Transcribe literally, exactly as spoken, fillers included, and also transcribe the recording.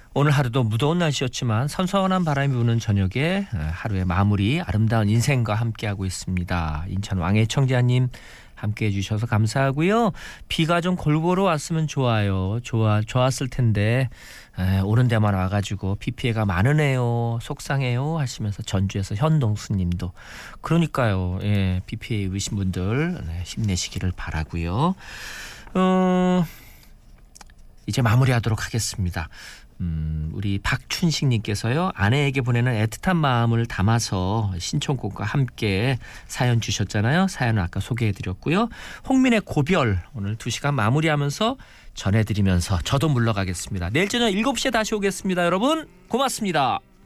오늘 하루도 무더운 날씨였지만 선선한 바람이 부는 저녁에 하루의 마무리 아름다운 인생과 함께하고 있습니다. 인천 왕해청자님 함께해 주셔서 감사하고요. 비가 좀 골고루 왔으면 좋아요. 좋아, 좋았을 텐데 에, 오는 데만 와가지고 비 피해가 많으네요. 속상해요 하시면서 전주에서 현동수님도 그러니까요. 예, 비 피해 입으신 분들 네, 힘내시기를 바라고요. 어, 이제 마무리하도록 하겠습니다. 음, 우리 박춘식님께서요. 아내에게 보내는 애틋한 마음을 담아서 신청곡과 함께 사연 주셨잖아요. 사연을 아까 소개해드렸고요. 홍민의 고별 오늘 두 시간 마무리하면서 전해드리면서 저도 물러가겠습니다. 내일 저녁 일곱 시에 다시 오겠습니다. 여러분 고맙습니다.